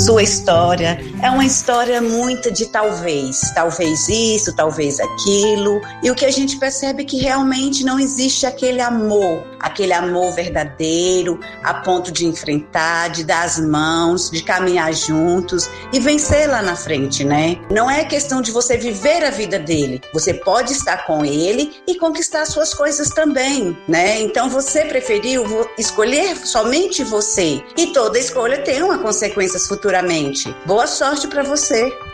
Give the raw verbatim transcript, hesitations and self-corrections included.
Sua história é uma história muito de talvez, talvez isso, talvez aquilo, e o que a gente percebe é que realmente não existe aquele amor, aquele amor verdadeiro, a ponto de enfrentar, de dar as mãos, de caminhar juntos e vencer lá na frente, né? Não é questão de você viver a vida dele, você pode estar com ele e conquistar suas coisas também, né? Então você preferiu escolher somente você, e toda escolha tem uma consequência futura. Boa sorte para você.